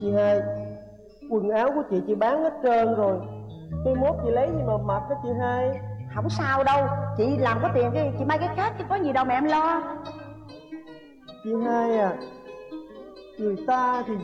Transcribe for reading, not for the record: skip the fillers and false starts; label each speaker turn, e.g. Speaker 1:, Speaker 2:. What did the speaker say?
Speaker 1: Chị hai, quần áo của chị bán hết trơn rồi, mai mốt chị lấy gì mà mặc đó chị hai.
Speaker 2: Không sao đâu, chị làm có tiền cái chị may cái khác chứ có gì đâu mà em lo.
Speaker 1: Chị hai à, người ta thì